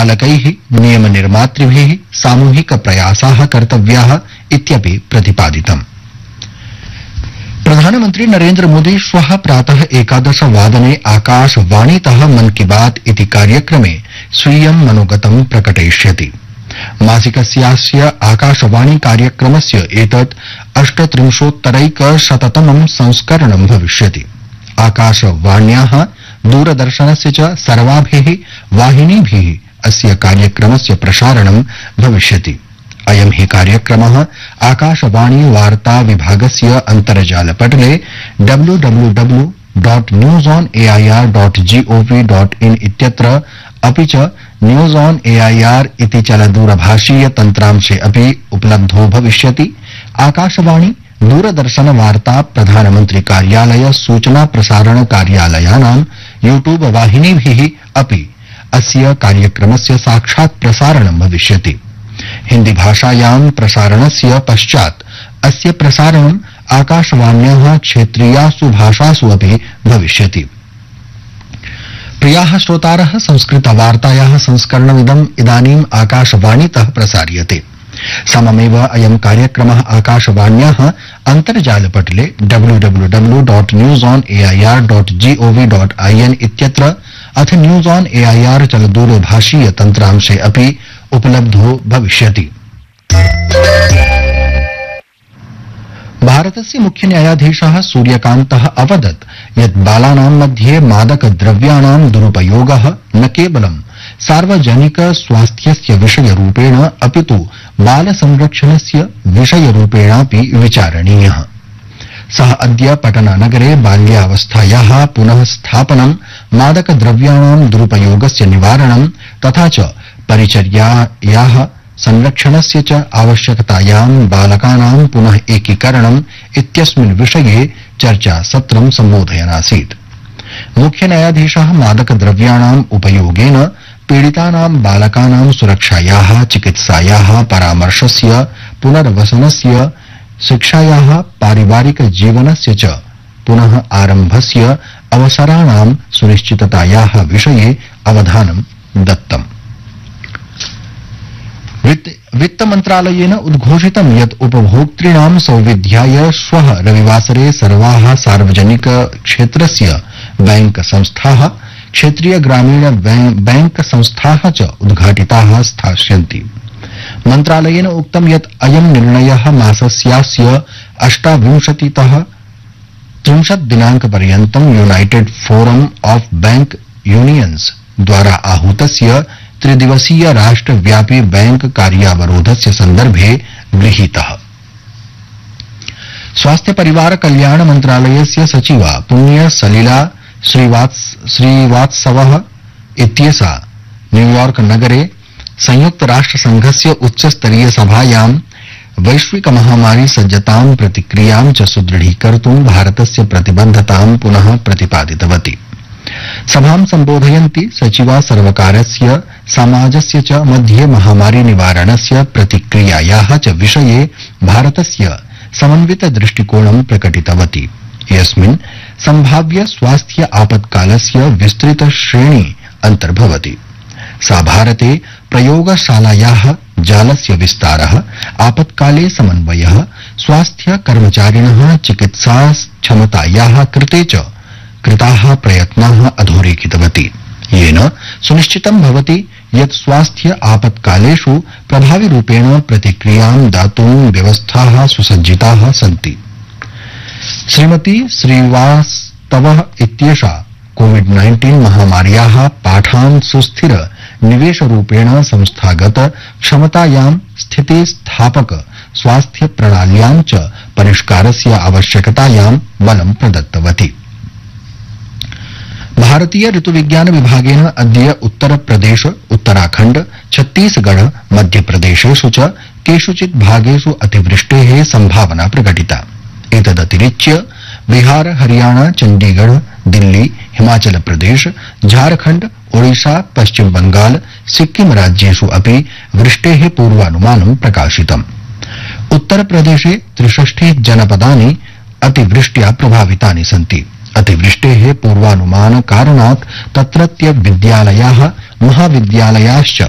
पालकैः नियमनिर्मातृभिः सामूहिक प्रयासाः कर्तव्याः इत्यपि प्रतिपादितम्। प्रधानमन्त्री नरेन्द्र मोदी श्वः प्रातः 11 वादने आकाशवाणीतः मन की बात इति कार्यक्रमे स्वीयं मनोगतं प्रकटयिष्यति। मासिकस्यास्य आकाशवाणी कार्यक्रमस्य एतत् 38-तमं संस्करणं भविष्यति। आकाशवाण्याः दूरदर्शनस्य च सर्वाभिः वाहिनीभिः अस्य कार्यक्रमस्य प्रसारणं भविष्यति। अयं हि कार्यक्रमः आकाशवाणी वार्ता विभागस्य अन्तर्जालपटले www.newsonair.gov.in इत्यत्र अपि च न्यूज ऑन एआईआर इति चलदूरभाषीय तन्त्रांशे अपि उपलब्धो भविष्यति। आकाशवाणी दूरदर्शन वार्ता प्रधानमन्त्री कार्यालय सूचना प्रसारण कार्यालयानां यूट्यूब वाहिनीभिः अपि अस्य कार्यक्रमस्य साक्षात् प्रसारणं भविष्यति। हिन्दी भाषायां प्रसारणस्य पश्चात् अस्य प्रसारणम् आकाशवाण्याः क्षेत्रीयासु भाषासु अपि भविष्यति। प्रियाः श्रोतारः, संस्कृतवार्तायाः संस्करणमिदम् इदानीम् आकाशवाणीतः प्रसार्यते। सममेव अयं कार्यक्रमः आकाशवाण्याः अन्तर्जालपटले www.newsonair.gov.in इत्यत्र अथ न्यूज ऑन एआईआर चलदूरभाषीय तन्त्रांशे अपि उपलब्धो भविष्यति। भारतस्य मुख्य न्यायाधीशः सूर्यकान्तः अवदत् यत् बालानां मध्ये मादकद्रव्याणां दुरुपयोगः न केवलं सार्वजनिक स्वास्थ्यस्य विषयरूपेण अपितु बालसंरक्षणस्य विषयरूपेणापि विचारणीयः। सः अद्य पटनानगरे बाल्यावस्थायाः पुनः स्थापनं, मादकद्रव्याणां दुरुपयोगस्य निवारणं तथा च परिचर्यायाः संरक्षणस्य च आवश्यकतायां बालकानां पुनः एकीकरणम् इत्यस्मिन् विषये चर्चासत्रं सम्बोधयन्। मुख्य न्यायाधीशः मादकद्रव्याणाम् उपयोगेन पीडितानां बालकानां सुरक्षायाः, चिकित्सायाः, परामर्शस्य, पुनर्वसनस्य, शिक्षायाः, पारिवारिक जीवनस्य च पुनः आरम्भस्य अवसराणां सुनिश्चिततायाः विषये अवधानं दत्तम्। वित्त मन्त्रालयेन उद्घोषितं यत् उपभोक्तॄणां सौविध्याय श्वः रविवासरे सर्वाः सार्वजनिक क्षेत्रस्य बैंक संस्थाः, क्षेत्रीय ग्रामीण बैंक संस्थाः च उद्घाटिताः स्थास्यन्ति। मन्त्रालयेन उक्तं यत् अयं निर्णयः मासस्यास्य 28तः 30 दिनाङ्कपर्यन्तं United forum of bank unions द्वारा आहूतस्य त्रिदिवसीय राष्ट्रव्यापी बैंक कार्यावरोधस्य सन्दर्भे गृहीतः। स्वास्थ्य परिवार कल्याण मन्त्रालयस्य सचिवा पुण्य सलिला श्रीवात्सवः इत्येषा न्यूयॉर्क नगरे संयुक्त राष्ट्र संघस्य उच्चस्तरीय सभायां वैश्विक महामारी सज्जतां प्रतिक्रियां च सुदृढीकर्तुं भारतस्य प्रतिबद्धतां पुनः प्रतिपादितवती। सभां सम्बोधयन्ती सचिवा सर्वकारस्य, समाजस्य च मध्ये महामारी निवारणस्य प्रतिक्रियायाः च विषये भारतस्य समन्वित दृष्टिकोणं प्रकटितवती, यस्मिन् सम्भाव्य स्वास्थ्य आपत्कालस्य विस्तृत श्रेणी अन्तर्भवति। सा भारते प्रयोगशालायाः जालस्य विस्तारः, आपत्काले समन्वयः, स्वास्थ्य कर्मचारिणः चिकित्सा क्षमतायाः कृते च कृताः प्रयत्नाः अधोरेखितवती, येन सुनिश्चितं भवति यत् स्वास्थ्य आपत्कालेषु प्रभाविरूपेण प्रतिक्रियां दातुं व्यवस्थाः सुसज्जिताः सन्ति। श्रीमती श्रीवास्तवः इत्येषा कोविड-19 महामार्याः पाठान् सुस्थिर निवेशरूपेण संस्थागत क्षमतायां स्थितिस्थापक स्वास्थ्य प्रणाल्यां च परिष्कारस्य आवश्यकतायां बलं प्रदत्तवती। भारतीय ऋतुविज्ञान विभागेन अद्य उत्तरप्रदेश, उत्तराखण्ड, छत्तीसगढ़, मध्यप्रदेशेषु च केषुचित् भागेषु अतिवृष्टेः संभावना प्रकटिता। एतदतिरिच्य बिहार, हरियाणा, चण्डीगढ़, दिल्ली, हिमाचल प्रदेश, झारखण्ड, ओडिशा, पश्चिम बंगाल, सिक्किम राज्येषु अपि वृष्टेः पूर्वानुमानं प्रकाशितम्। उत्तरप्रदेशे 63 जनपदानि अतिवृष्ट्या प्रभावितानि सन्ति। अतिवृष्टेः पूर्वानुमान कारणात् तत्रत्य विद्यालयाः, महाविद्यालयाश्च